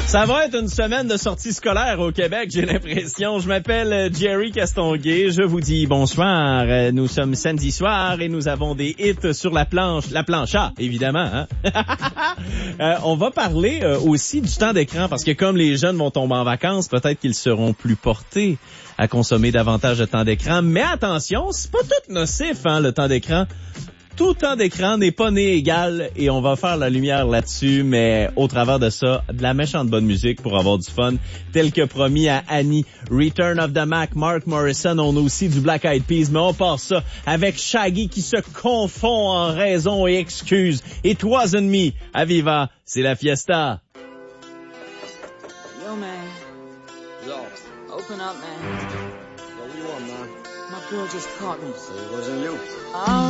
Ça va être une semaine de sortie scolaire au Québec, j'ai l'impression. Je m'appelle Jerry Castonguay. Je vous dis bonsoir. Nous sommes samedi soir et nous avons des hits sur la planche. La planche A, évidemment. Hein? On va parler aussi du temps d'écran parce que comme les jeunes vont tomber en vacances, peut-être qu'ils seront plus portés à consommer davantage de temps d'écran. Mais attention, c'est pas tout nocif, hein, le temps d'écran. Tout temps d'écran n'est pas né égal et on va faire la lumière là-dessus, mais au travers de ça, de la méchante bonne musique pour avoir du fun, tel que promis à Annie, Return of the Mac, Mark Morrison, on a aussi du Black Eyed Peas, mais on part ça avec Shaggy qui se confond en raison et excuses. Et It Wasn't Me, Aviva, c'est la fiesta. Yo, man. Yo. Open up, man. Yo, what you want, man? My girl just caught me. So it wasn't you.